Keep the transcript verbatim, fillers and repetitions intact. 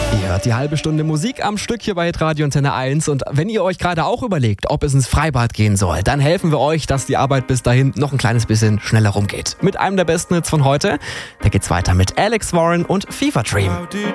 Ihr hört die halbe Stunde Musik am Stück hier bei Radio Antenne eins und wenn ihr euch gerade auch überlegt, ob es ins Freibad gehen soll, dann helfen wir euch, dass die Arbeit bis dahin noch ein kleines bisschen schneller rumgeht. Mit einem der besten Hits von heute, da geht's weiter mit Alex Warren und Fever Dream. How did